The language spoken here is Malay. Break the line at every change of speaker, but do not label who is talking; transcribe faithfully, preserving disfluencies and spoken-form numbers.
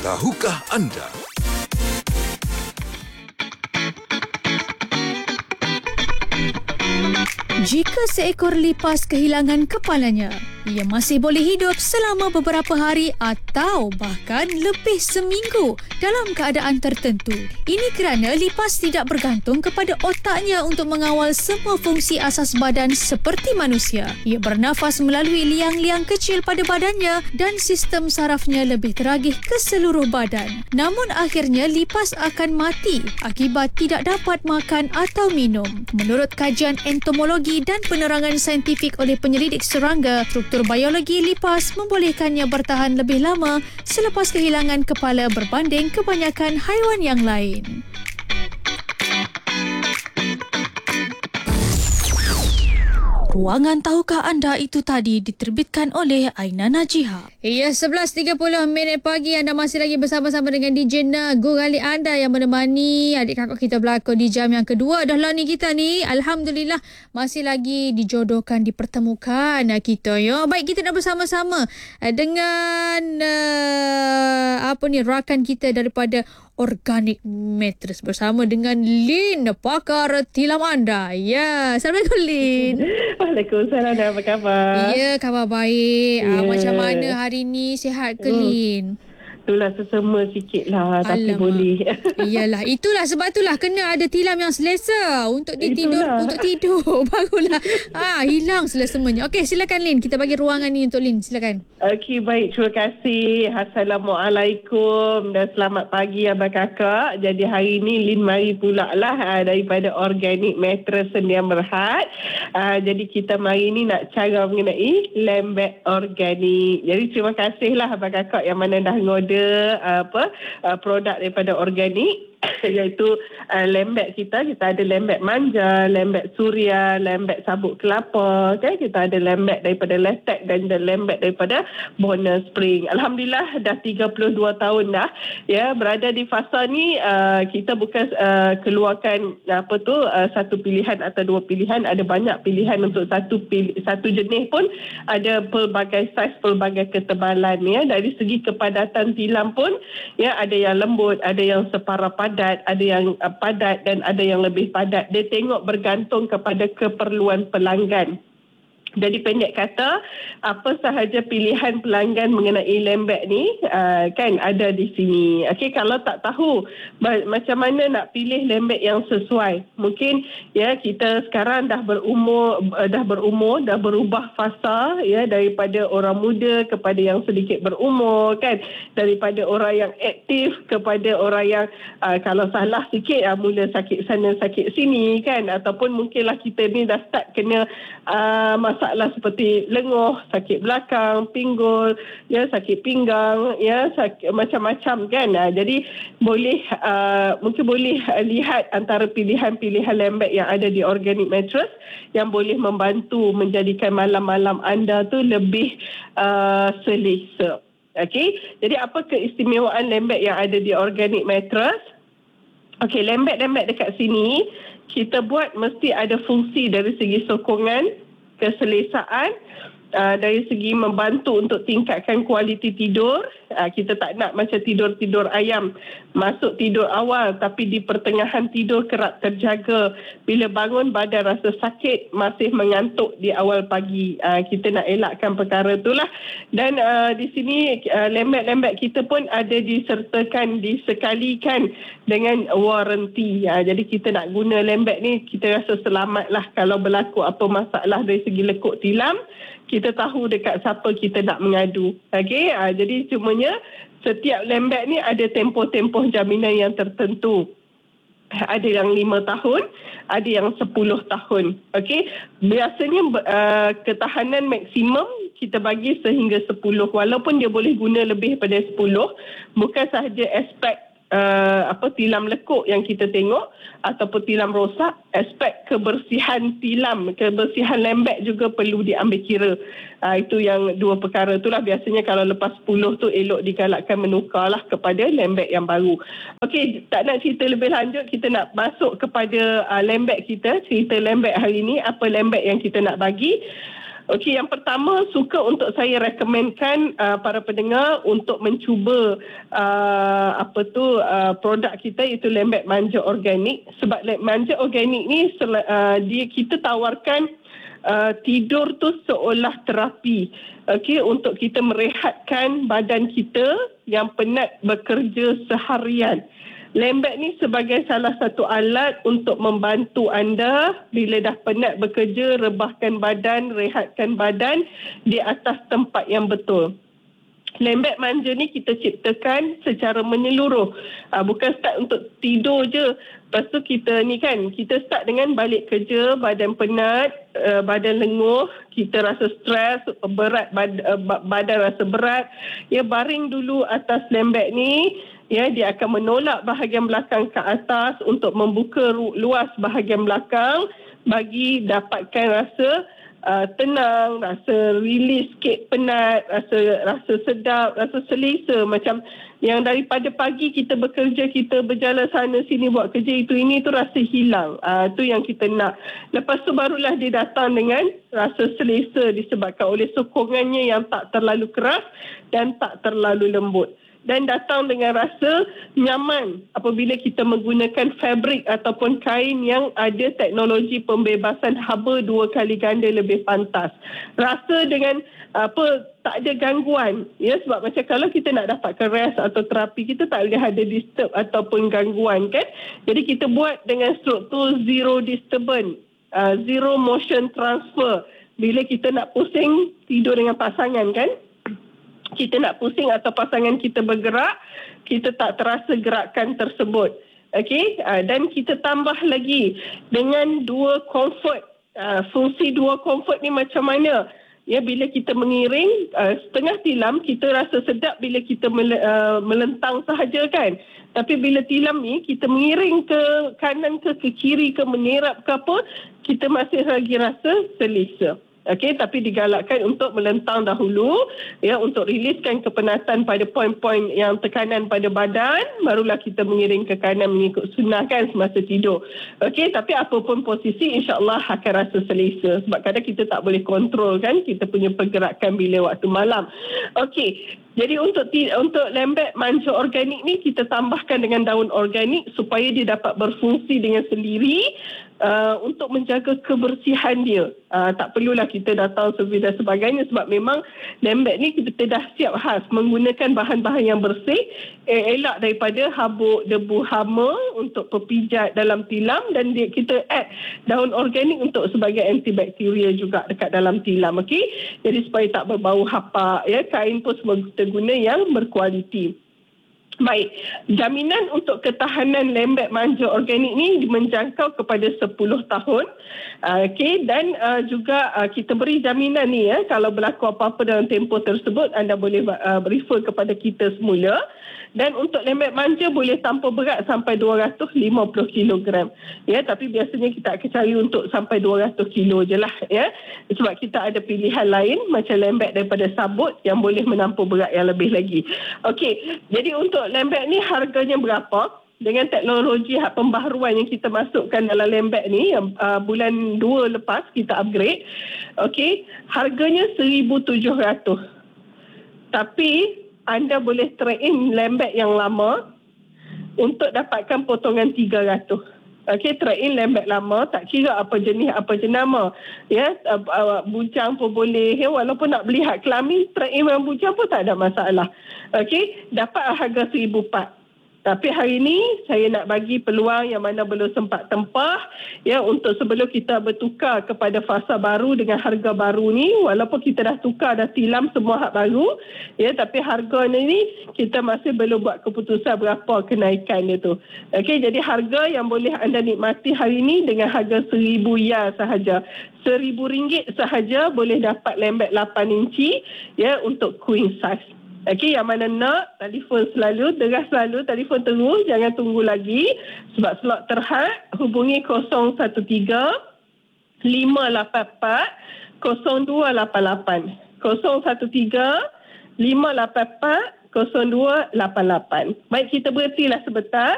Tahukah anda?
Jika seekor lipas kehilangan kepalanya, ia masih boleh hidup selama beberapa hari atau bahkan lebih seminggu dalam keadaan tertentu. Ini kerana lipas tidak bergantung kepada otaknya untuk mengawal semua fungsi asas badan seperti manusia. Ia bernafas melalui liang-liang kecil pada badannya dan sistem sarafnya lebih teragih ke seluruh badan. Namun akhirnya lipas akan mati akibat tidak dapat makan atau minum. Menurut kajian entomologi dan penerangan saintifik oleh penyelidik serangga, struktur biologi lipas membolehkannya bertahan lebih lama selepas kehilangan kepala berbanding kebanyakan haiwan yang lain. Ruangan Tahukah Anda itu tadi diterbitkan oleh Aina Najiha.
Ya, sebelas tiga puluh minit pagi anda masih lagi bersama-sama dengan D J Nagu kali anda yang menemani adik kakak kita berlakon di jam yang kedua. Dah lah ni kita ni, Alhamdulillah masih lagi dijodohkan, dipertemukan kita ya. Baik, kita dah bersama-sama dengan uh, apa ni rakan kita daripada Organic Mattress bersama dengan Lin, pakar tilam anda. Ya, Assalamualaikum Lin.
Waalaikumsalam, apa khabar?
Ya, khabar baik.
Ya.
Ah, macam mana hari ni, sihat ke
Hmm.
Lin?
Itulah sesama sikit lah, tapi
Alamak.
boleh.
Iyalah, itulah sebab itulah kena ada tilam yang selesa untuk ditidur,
Itulah.
untuk tidur. Barulah ah hilang selesamanya. Okey, silakan Lin, kita bagi ruangan ni untuk Lin, silakan.
Okey, baik. Terima kasih. Assalamualaikum dan selamat pagi abang kakak. Jadi hari ni Lin mari pula lah uh, daripada Organic Mattress Sendian Berhad. Uh, jadi kita mari ni nak cara mengenai lembek organik. Jadi terima kasih lah abang kakak yang mana dah ngoda uh, apa uh, produk daripada organik. Iaitu uh, lembek kita kita ada lembek manja, lembek suria, lembek sabuk kelapa, okay? Kita ada lembek daripada Latex dan ada lembek daripada Bonus Spring. Alhamdulillah dah tiga puluh dua tahun dah ya berada di fasa ni. Uh, kita bukan uh, keluarkan apa tu uh, satu pilihan atau dua pilihan, ada banyak pilihan untuk satu pilih, satu jenis pun ada pelbagai saiz, pelbagai ketebalan ya. Dari segi kepadatan tilam pun ya, ada yang lembut, ada yang separa padat, ada yang uh, padat dan ada yang lebih padat. Dia tengok bergantung kepada keperluan pelanggan. Jadi pendek kata, apa sahaja pilihan pelanggan mengenai lembek ni uh, kan ada di sini. Okey, kalau tak tahu ba- macam mana nak pilih lembek yang sesuai, mungkin ya kita sekarang dah berumur uh, dah berumur dah berubah fasa ya, daripada orang muda kepada yang sedikit berumur kan, daripada orang yang aktif kepada orang yang uh, kalau salah sikit uh, mula sakit sana sakit sini kan, ataupun mungkinlah kita ni dah start kena uh, masalah masalah seperti lenguh, sakit belakang, pinggul, ya, sakit pinggang, ya, sakit, macam-macam kan. Uh, jadi boleh uh, mungkin boleh uh, lihat antara pilihan-pilihan lembek yang ada di Organic Mattress yang boleh membantu menjadikan malam-malam anda tu lebih uh, selesa. Okey, jadi apa keistimewaan lembek yang ada di Organic Mattress? Okey, lembek-lembek dekat sini kita buat mesti ada fungsi dari segi sokongan, keselesaan, uh, dari segi membantu untuk tingkatkan kualiti tidur. Uh, kita tak nak macam tidur-tidur ayam, masuk tidur awal tapi di pertengahan tidur kerap terjaga. Bila bangun badan rasa sakit, masih mengantuk di awal pagi. Uh, kita nak elakkan perkara itulah. Dan uh, di sini uh, lembek-lembek kita pun ada disertakan, disekalikan dengan waranti. Uh, jadi kita nak guna lembek ni, kita rasa selamat lah kalau berlaku apa masalah dari segi lekuk tilam, kita tahu dekat siapa kita nak mengadu. Okey, uh, jadi cumanya setiap lembek ni ada tempoh-tempoh jaminan yang tertentu. Ada yang lima tahun, ada yang sepuluh tahun. Okey, biasanya uh, ketahanan maksimum kita bagi sehingga sepuluh, walaupun dia boleh guna lebih pada sepuluh. Bukan sahaja aspek uh, apa tilam lekuk yang kita tengok ataupun tilam rosak, aspek kebersihan tilam, kebersihan lembek juga perlu diambil kira. Uh, itu yang dua perkara itulah biasanya kalau lepas sepuluh tu elok digalakkan menukarlah kepada lembek yang baru. Okey, tak nak cerita lebih lanjut, kita nak masuk kepada uh, lembek kita, cerita lembek hari ni, apa lembek yang kita nak bagi. Okey, yang pertama suka untuk saya rekomenkan uh, para pendengar untuk mencuba uh, apa tu uh, produk kita iaitu lembek manja organik. Sebab lembek manja organik ni uh, dia kita tawarkan uh, tidur tu seolah terapi. Okey, untuk kita merehatkan badan kita yang penat bekerja seharian. Lembek ni sebagai salah satu alat untuk membantu anda bila dah penat bekerja, rebahkan badan, rehatkan badan di atas tempat yang betul. Lembek manja ni kita ciptakan secara menyeluruh. Uh, bukan start untuk tidur je. Lepas tu kita ni kan, kita start dengan balik kerja, badan penat, uh, badan lenguh, kita rasa stres, berat, bad, uh, badan rasa berat. Ya, baring dulu atas lembek ni. Ya, dia akan menolak bahagian belakang ke atas untuk membuka luas bahagian belakang bagi dapatkan rasa uh, tenang, rasa release sikit penat, rasa rasa sedap, rasa selesa. Macam yang daripada pagi kita bekerja, kita berjalan sana sini buat kerja itu ini tu rasa hilang. Uh, tu yang kita nak. Lepas tu barulah dia datang dengan rasa selesa disebabkan oleh sokongannya yang tak terlalu keras dan tak terlalu lembut. Dan datang dengan rasa nyaman apabila kita menggunakan fabrik ataupun kain yang ada teknologi pembebasan haba dua kali ganda lebih pantas. Rasa dengan apa tak ada gangguan. Ya, sebab macam kalau kita nak dapatkan rest atau terapi, kita tak boleh ada disturb ataupun gangguan kan. Jadi kita buat dengan struktur zero disturbance, uh, zero motion transfer. Bila kita nak pusing tidur dengan pasangan kan, kita nak pusing atau pasangan kita bergerak, kita tak terasa gerakan tersebut. Okey, uh, dan kita tambah lagi dengan dua comfort. Uh, fungsi dua comfort ni macam mana? Ya, bila kita mengiring uh, setengah tilam, kita rasa sedap bila kita mele, uh, melentang sahaja kan. Tapi bila tilam ni kita mengiring ke kanan ke ke kiri ke menyerap ke apa, kita masih lagi rasa selesa. Okey, tapi digalakkan untuk melentang dahulu, ya, untuk riliskan kepenatan pada poin-poin yang tekanan pada badan, barulah kita mengiring ke kanan mengikut sunnah kan semasa tidur. Okey, tapi apapun posisi insya-Allah akan rasa selesa. Sebab kadang kita tak boleh kontrol kan kita punya pergerakan bila waktu malam. Okey, jadi untuk untuk lembek manja organik ni kita tambahkan dengan daun organik supaya dia dapat berfungsi dengan sendiri. Uh, untuk menjaga kebersihan dia. Uh, tak perlulah kita datang servis dan sebagainya sebab memang lembek ni kita dah siap khas menggunakan bahan-bahan yang bersih, eh, elak daripada habuk, debu, hama untuk pepijat dalam tilam, dan dia, kita add daun organik untuk sebagai antibakteria juga dekat dalam tilam. Okey, jadi supaya tak berbau hapak, ya, kain pun semua kita guna yang berkualiti. Baik, jaminan untuk ketahanan lembek manja organik ni menjangkau kepada sepuluh tahun. Uh, Okey, dan uh, juga uh, kita beri jaminan ni, ya, kalau berlaku apa-apa dalam tempoh tersebut, anda boleh uh, refer kepada kita semula. Dan untuk lembek manja boleh tanpa berat sampai dua ratus lima puluh kilogram. Ya, tapi biasanya kita akan cari untuk sampai dua ratus kilo je lah, ya. Sebab kita ada pilihan lain macam lembek daripada sabut yang boleh menampung berat yang lebih lagi. Okey, jadi untuk lembek ni harganya berapa? Dengan teknologi hak pembaharuan yang kita masukkan dalam lembek ni, yang uh, bulan dua lepas kita upgrade. Okey, harganya seribu tujuh ratus. Tapi anda boleh trade in lembek yang lama untuk dapatkan potongan tiga ratus. Okey, trade in lembek lama, tak kira apa jenis, apa jenama. Ya, uh, uh, bujang pun boleh. Ya, walaupun nak beli hak kelamin, trade in yang bujang pun tak ada masalah. Okey, dapat harga seribu empat. Tapi hari ini saya nak bagi peluang yang mana belum sempat tempah, ya, untuk sebelum kita bertukar kepada fasa baru dengan harga baru ni, walaupun kita dah tukar, dah tilam semua hak baru, ya, tapi harga ni kita masih belum buat keputusan berapa kenaikan dia tu. Okey, jadi harga yang boleh anda nikmati hari ini dengan harga seribu ya sahaja. Seribu ringgit sahaja boleh dapat lembek lapan inci, ya, untuk queen size. Okey, yang mana nak, telefon selalu, derah selalu, telefon terus, jangan tunggu lagi. Sebab slot terhad, hubungi kosong satu tiga lima lapan empat kosong dua lapan lapan. kosong satu tiga lima lapan empat kosong dua lapan lapan. Baik, kita berhentilah sebentar.